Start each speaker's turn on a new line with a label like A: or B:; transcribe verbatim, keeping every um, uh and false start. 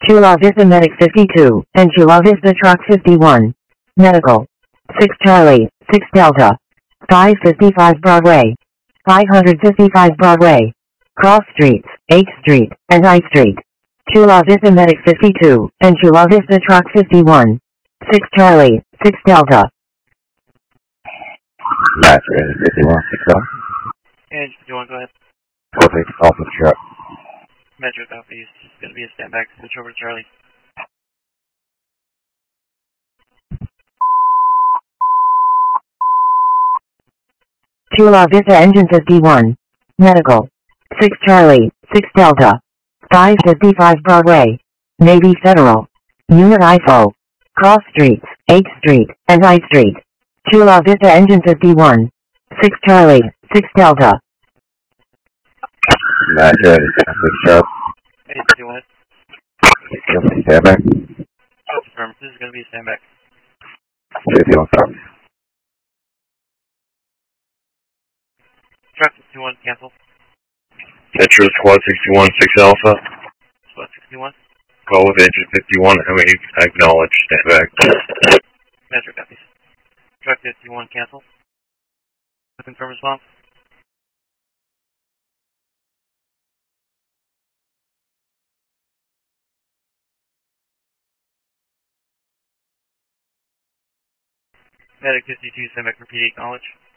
A: Chula Vista Medic fifty-two, and Chula Vista Truck fifty-one. Medical. six Charlie, six Delta. five fifty-five Broadway. five fifty-five Broadway. Cross Streets, eighth Street, and I Street. Chula Vista Medic fifty-two, and Chula Vista Truck fifty-one. six Charlie, six Delta.
B: Match fifty-one, six Delta.
C: And you want to go ahead?
B: Perfect, off the truck.
C: Metro copy is going to be a stand back. Switch over to Charlie.
A: Chula Vista Engine fifty-one. Medical. six Charlie, six Delta. five fifty-five Broadway. Navy Federal. Unit I F O. Cross Streets, eighth Street, and I Street. Chula Vista Engine fifty-one. six Charlie, six Delta.
B: Match six Charlie.
C: Hey, do you want
B: it? Stand back.
C: Oh, confirm. This is going to be a stand back.
B: fifty-one, stop.
C: Truck fifty-one, cancel.
D: Metro Squad sixty-one, six Alpha.
C: Squad sixty-one.
D: Call with engine fifty-one, and we acknowledge, stand back.
C: Metro copies. Truck fifty-one, cancel. Confirm response. Medic fifty-two, stand back, repeat, acknowledge.